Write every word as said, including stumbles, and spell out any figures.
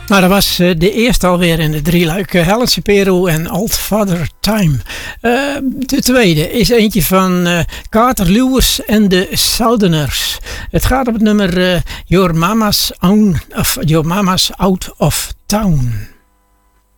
Nou, dat was uh, de eerste alweer in de drieluik. Uh, Helen Shapiro en Old Father Time. Uh, de tweede is eentje van uh, Carter Lewis en de Southerners. Het gaat op het nummer uh, Your Mama's Own, of Your Mama's Out of Town.